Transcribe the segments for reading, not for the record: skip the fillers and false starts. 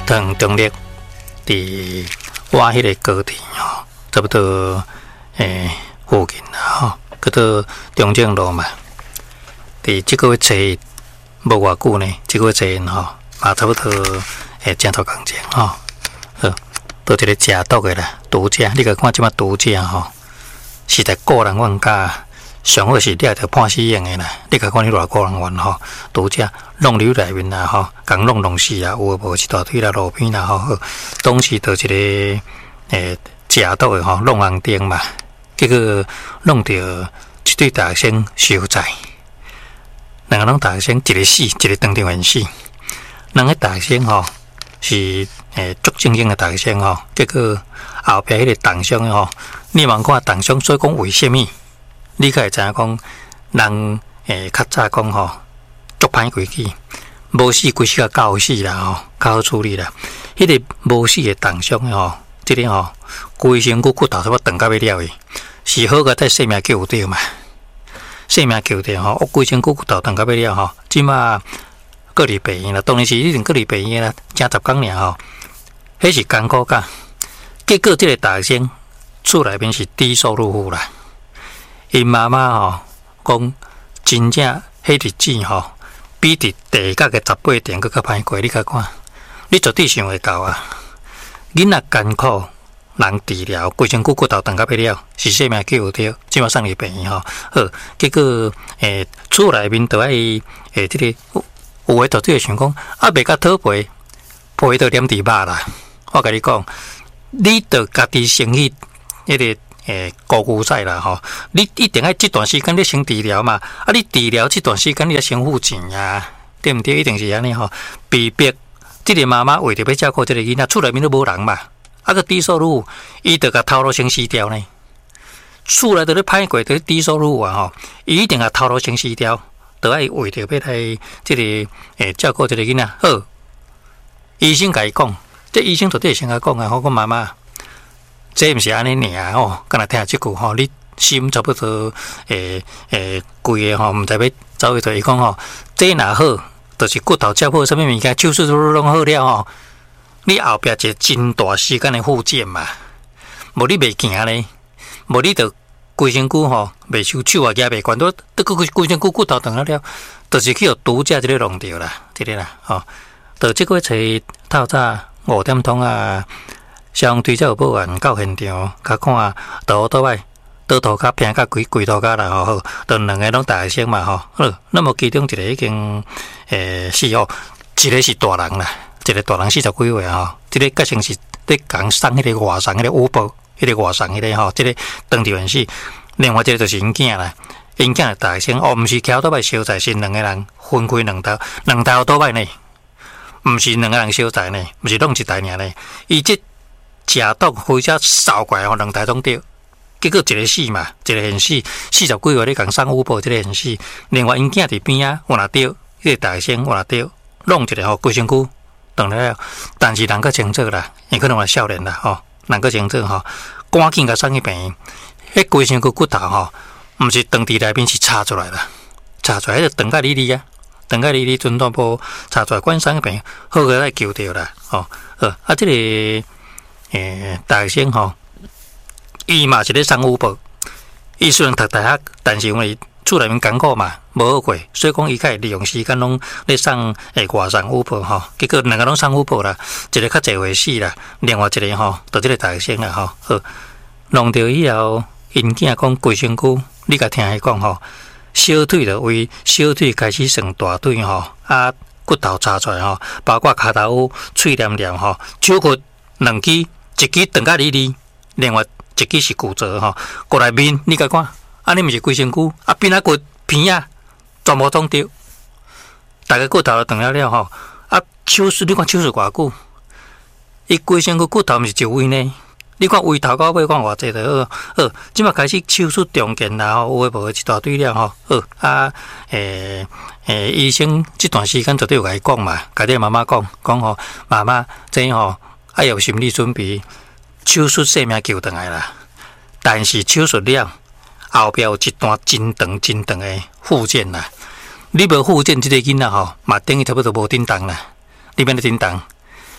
糖中立，伫我迄个高铁吼，差不多附近啦吼，叫做中正路嘛。伫即个月初一无偌久呢，即个月初一吼，嘛差不多正头工钱吼，倒一个食毒的啦，毒食。你甲看即马毒食吼，实在个人冤家。上好是掠着判死刑的啦！你甲看你偌个人冤吼，毒食弄流内面啦吼，共弄死啦，有诶无一大堆啦，路边啦吼，当时就一个食毒的吼，弄红灯嘛，结果弄着一对大学生受灾，两个拢大学生，一个死，一个当场原死。两个大学生吼是足正经的大学生吼，结果后壁迄个重伤吼，你茫看重伤，所以讲为什么？你才会知影讲，人较早讲吼，足歹规矩，无死规世界较好死啦吼，较好处理啦。迄个无死的重伤吼，即个吼，规身躯骨头差不多断到要了的，是好个在性命救着嘛。性命救着吼，我规身躯骨头断到要了吼，即马个入病院啦，当然是一定个入病院啦，正10天尔吼，迄是艰苦噶。结果即个大学生厝内面是低收入户啦。因妈妈吼讲，真正迄日子吼，比伫地角嘅18点佫较歹过。你甲看，你绝对想会到啊！囡仔艰苦，人治疗，规身骨头断到要了，是性命救着，即马送入病院吼。好，结果厝内面就爱即个有诶，绝对会想讲，啊，袂甲讨赔，赔到黏伫肉啦。我甲你讲，你着家己先去迄个。高估赛啦吼，你一定要这段时间你先治疗嘛，啊，你治疗这段时间你要先付钱啊，对毋对？一定是安尼吼，被逼这个妈妈为着要照顾这个囡仔，厝内面都无人嘛，啊个低收入，伊着甲头路先死掉呢。厝内头咧歹过，着低收入啊吼，伊一定甲头路先死掉，着爱为着要来这个照顾这个囡仔。好，医生甲伊讲，这医生绝对先甲讲啊，我讲妈妈。这毋是安尼尔哦，敢若听即句吼，你心差不多规个吼，毋知要走去做。伊讲吼，这若好，就是骨头接好，啥物物件手术都弄好了吼。你后壁一个真大时间的复健嘛，无你袂行咧，无你着规身躯吼袂受手啊，举袂惯，都规身躯骨头断了，就是去互毒食即个弄着啦，即个啦吼。到即个月初透早5点钟啊。消防队才有报案到现场，甲看倒倒摆，倒涂骹拼甲跪涂骹啦吼，好，都两个拢大学生嘛吼，好，那么其中一个已经死哦，一个是大人啦，一个大人40几岁吼，这个决定是咧讲送迄个外送迄个乌报，迄个外送迄个吼，这个当地人士，另外一个就是因囝啦，因囝大学生哦，毋是桥倒摆烧菜，是两个人分开两头倒摆呢，毋是两个人烧菜呢，毋是弄一台尔呢，伊这。食毒或者扫过来吼，两台拢着，结果一个死嘛，一个现死，40几岁咧共送乌报，这个现死，另外因囝伫边啊，有若着，迄个大学生有若着，弄一个吼规身躯断了，但是人较清楚啦，因可能是少年啦吼，人较清楚吼，赶紧甲送去病院，迄规身躯骨头吼，毋是断伫内面是插出来啦，插出来迄个断甲哩哩啊，断甲哩哩阵都无插出来，赶紧送去病院，好个来救着啦，吼，啊，这个。大学生吼，伊嘛是咧送乌报，伊虽然读大学，但是因为厝内面艰苦嘛，无好过，所以讲伊较会利用时间拢咧送外送乌报吼。结果两个拢送乌报啦，一个较侪回死啦，另外一个吼，就即个大学生啦吼。好，弄着以后，因囝讲规身躯，你甲听伊讲吼，小腿就为小腿开始算大腿吼，啊骨头插出来吼，包括骹头喙黏黏吼，手骨两支。一支断甲哩哩，另外一支是骨折吼，过来面你甲看，安尼毋是规身躯，啊边啊骨片啊，全部拢着，大家骨头都断了了吼，啊手术你看手术偌久，伊规身躯骨头毋是一位呢，你看位头到尾看偌济就好，好，即马开始手术重建啦吼，有诶无诶一大堆了吼，好啊，医生这段时间绝对有甲伊讲嘛，甲你妈妈讲吼，妈妈这吼。爱有心理准备，手术性命救回来啦。但是手术了后壁有一段真长的复健啦。你无复健，这个囡仔吼，嘛等于差不多无叮当啦。你免咧叮当，迄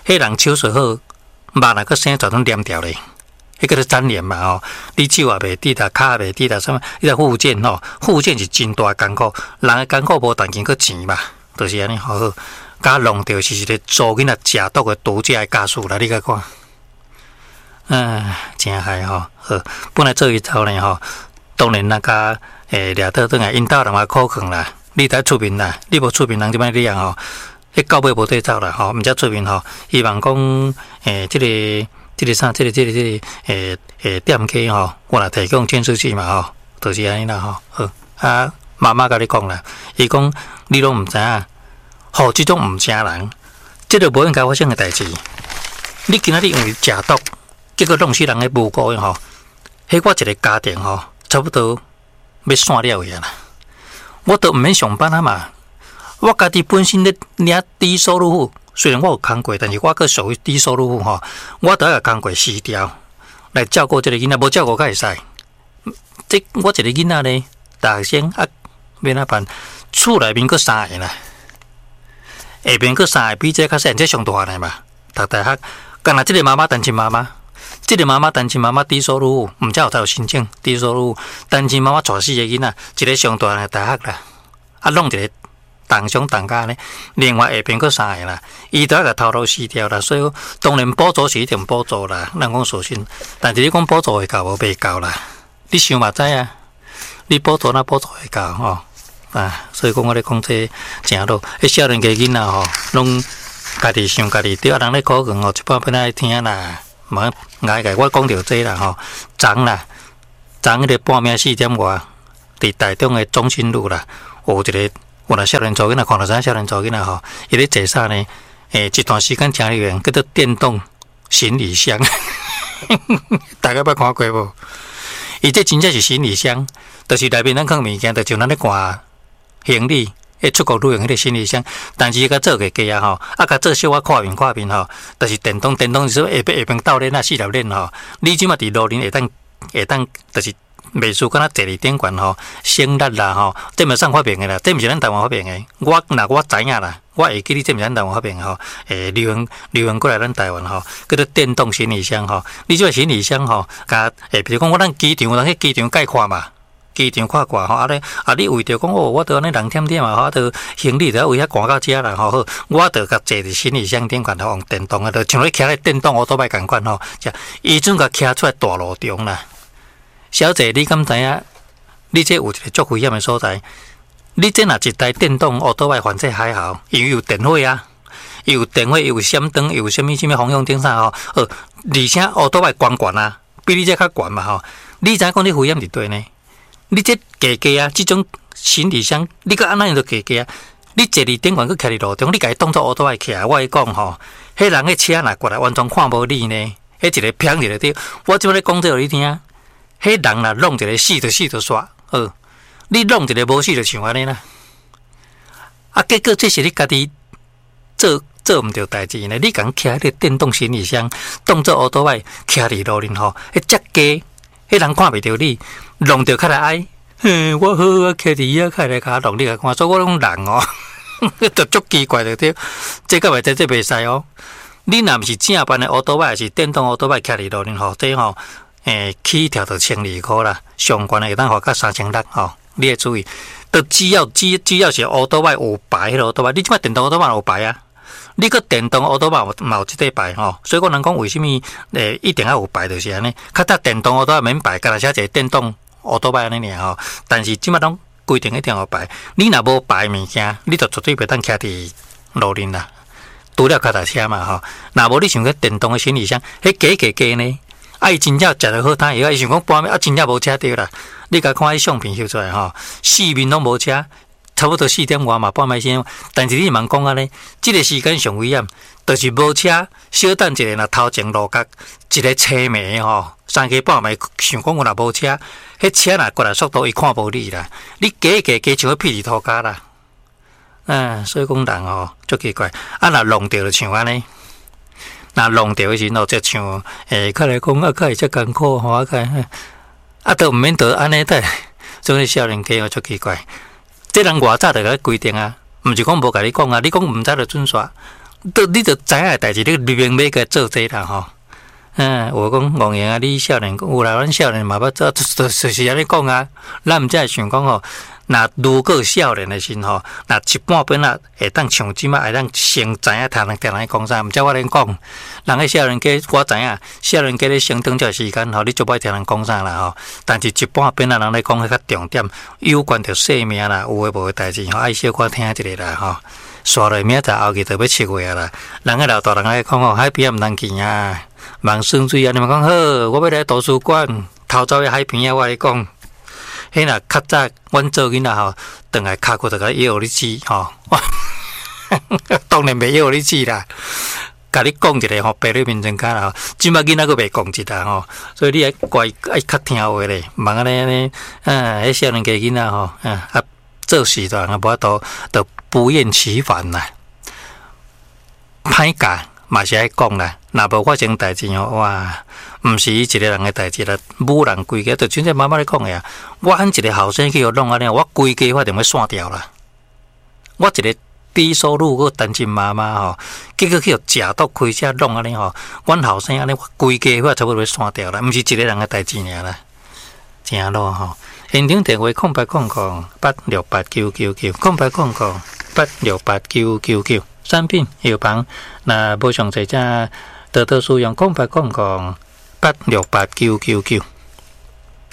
迄人手术好，肉若个生全拢黏掉咧，迄个是粘连嘛吼。你手也袂滴啦，骹也袂滴啦，什么？你来复健吼，复健是真大艰苦，人诶艰苦无但见佫钱嘛，就是安尼好好。甲弄着是一个做囡仔食毒诶毒食诶家属啦，你甲看。真害吼，好，本来做一招呢吼，当然那个掠倒转来，因兜人也苦劝啦，你得出面啦，你无出面人就歹你啊吼，迄到尾无对走啦吼，毋则出面吼，希望讲这个啥，店家吼，我来提供监视器嘛吼，就是安尼啦吼，好啊，妈妈甲你讲啦，伊讲你拢毋知影，吼，即种毋正人，即个无应该发生诶代志，你今仔日因为食毒。结果弄死人诶无辜吼，迄我一个家庭吼，差不多要散了去啦。我都毋免上班啊嘛，我家己本身咧领低收入户，虽然我有工过，但是我阁属于低收入户吼，我都要工过辞掉来照顾这个囡仔，无照顾才会使。即我一个囡仔咧，大学生啊，要哪办？厝内面阁3个啦，下边阁3个比这较细，这上大个嘛，读大学，干那即个妈妈单亲妈妈。即个妈妈单亲妈妈低收入户，毋才有申请低收入户。单亲妈妈带4个囡仔，一个上大个大学啦，啊，弄一个同乡同家呢。另外下边佫3个啦，伊都要甲头路死掉啦。所以当然补助是一定补助啦，咱讲属实。但是你讲补助会够无？袂够啦。你想嘛知啊？你补助哪补助会够吼？所以讲我咧讲这正路，迄少年家囡仔吼，拢家己想家己对，啊，人咧苦劝吼，一般本来听啦。嘛，挨个我讲到这啦吼，昨迄个半暝4点外，伫台中的中心路啦，有一个有那少年组囡仔，看到啥少年组囡仔吼，伊咧坐啥呢？一段时间听里面叫做电动行李箱，大家捌看过无？伊这真正是行李箱，就是内面咱放物件，就像咱咧挂行李。出国旅行迄个行李箱，但是伊甲做个价啊吼，啊甲做小可看面吼，就是电动是说下边斗链啊4粒链吼，你即马伫路面会当，就是袂输敢若坐伫顶悬吼，省力啦吼，这毋是上发明的啦，这毋是咱台湾发明的，我知影啦，我会记你这毋是咱台湾发明的吼，流行过来咱台湾吼，叫做电动行李箱吼，你即个行李箱吼，甲比如讲我咱机场，咱去机场概看嘛。机场看挂吼，你为着讲我着安尼人忝嘛吼，着行李着为遐赶到遮啦吼，好，我着甲坐伫行李箱顶悬吼，用电动着像咧徛咧电动乌托邦共款吼，伊阵甲徛出来大路中啦。小姐，你敢知影？你这有一个足危险的所在，你这若一台电动乌托邦，反正还好，因为有电火啊，又有电火，又有闪灯，又有什么方向灯啥吼，而且乌托邦光悬啊，比你这较悬嘛吼，你知影讲你危险伫对呢？你这价啊，这种行李箱，你搁安那样就价啊？你坐伫顶悬，搁徛伫路中，你家己当作乌托邦徛，我讲吼，迄人个车若过来，完全看无你呢。迄一个偏一个对，我即摆咧讲这互你听，迄人若弄一个死就煞，你弄一个无死就像安尼啦。啊，结果这是你家己做毋着代志呢。你共徛迄个电动行李箱，当作乌托邦徛伫路面吼，迄只价。迄人看袂着你，弄着较来爱，我好啊，徛伫遐开来卡弄你来看，所以我拢人哦，就足奇怪着对，这个袂这袂使哦。你若毋是正版的乌托邦，是电动乌托邦徛伫路面吼，这吼，起跳着1200啦，上悬的会当花到3600吼，你要注意。都只要是乌托邦有牌，迄个乌托邦，你即摆电动乌托邦有牌啊？你个电动乌托邦嘛有即块牌吼，所以讲人讲为什么一定要有牌，就是安尼。较早电动乌托邦免牌，干那写一个电动乌托邦安尼尔吼。但是即摆拢规定一定要有牌，你若无牌物件，你就绝对袂当徛伫路面啦。除了脚踏车嘛吼，若无你想个电动的行李箱，迄价呢？啊，伊真正食着好摊，伊想讲半暝啊，真正无车着啦。你甲看迄相片翕出来吼，四面拢无车。差不多4点外嘛，半暝先。但是你茫讲安尼，这个时间上危险，就是无车，小等一下若头前路角一个车迷吼，3更半暝想讲我若无车，迄车若过来速度伊看无你啦，你加像个屁伫涂骹啦。所以讲人吼足奇怪，啊若弄着就像安尼，若弄着的时候就像较来讲较会遮艰苦吼，都毋免得安尼的，所以少年家吼足奇怪。这人外早就甲规定啊，毋是讲无甲你讲啊，你讲毋知就准煞。 你就知影的代志，你明明要个做这啦吼。我讲王爷啊，你少年有啦，咱少年嘛要做，就是安尼讲啊。咱毋才会想讲吼，若如果少年的时吼，若一半本啊会当像即马会当先知影听人讲啥，毋则我咧讲，人个少年家我知影，少年家咧升长这时间吼，你就歹听人讲啥啦吼。但是一半本啊人咧讲迄较重点，有关着性命啦，有诶无诶代志吼，爱小可听一下啦吼。刷落明仔后日就要7月啦，人个老大人咧讲吼，海边毋通去啊。望顺水啊！你们讲好，我要来图书馆，头走去海边啊！我来讲，迄若较早，阮做囡仔吼，转来骹骨就甲摇你试吼，当然袂摇你试啦。甲你讲一个吼，白里面前骹啦，即摆囡仔佫袂讲一啦吼，所以你爱乖爱较听话咧，茫安尼迄少年家囡仔吼，做事段啊，无法度，就不厌其烦啦，歹教。嘛是爱讲啦，若无发生代志吼，哇，毋是伊一个人诶代志啦，母人规家，就像这妈妈咧讲诶啊，我按一个后生去互弄安尼，我规家发定要散掉啦。我一个低收入个单亲妈妈吼，结果去互食毒开车弄安尼吼，阮后生安尼，我规家发差不多要散掉啦，毋是一个人诶代志尔啦，正咯吼。现场电话0800-868-999，0800-868-999。产品药房，若无详细者，多多使用0800-868-999。